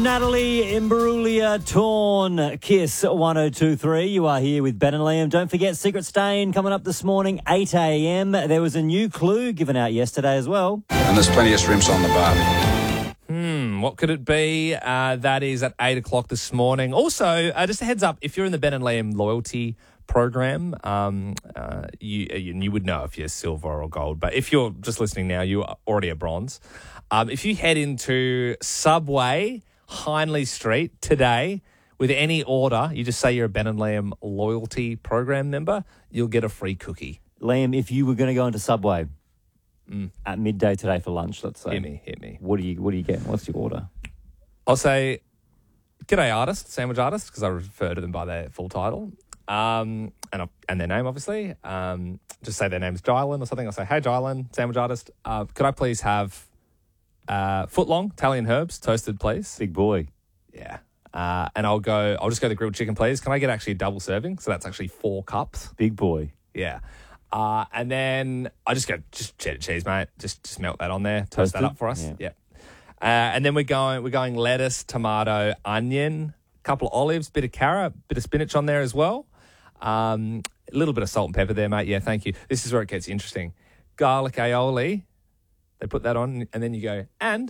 Natalie Imbruglia Torn, Kiss 1023. You are here with Ben and Liam. Don't forget Secret Stain coming up this morning, 8 a.m. There was a new clue given out yesterday as well. And there's plenty of shrimps on the barbie. What could it be? That is at 8 o'clock this morning. Also, just a heads up, if you're in the Ben and Liam loyalty program, you would know if you're silver or gold. But if you're just listening now, you are already a bronze. If you head into Subway, Hindley Street today, with any order, you just say you're a Ben and Liam loyalty program member, you'll get a free cookie. Liam, if you were going to go into Subway at midday today for lunch, let's say. Hit me. What do you get? What's your order? I'll say, g'day artist, sandwich artist, because I refer to them by their full title, and their name, obviously. Just say their name's Jylan or something. I'll say, hey, Jylan, sandwich artist, could I please have foot-long Italian herbs, toasted, please? Big boy. Yeah. And I'll just go the grilled chicken, please. Can I get actually a double serving? So that's actually 4 cups. Big boy. Yeah. And then I just go, just cheddar cheese, mate. Just melt that on there. Toast that up for us. Yeah. And then we're going lettuce, tomato, onion, couple of olives, bit of carrot, bit of spinach on there as well. A little bit of salt and pepper there, mate. Yeah, thank you. This is where it gets interesting. Garlic aioli. They put that on, and then you go, and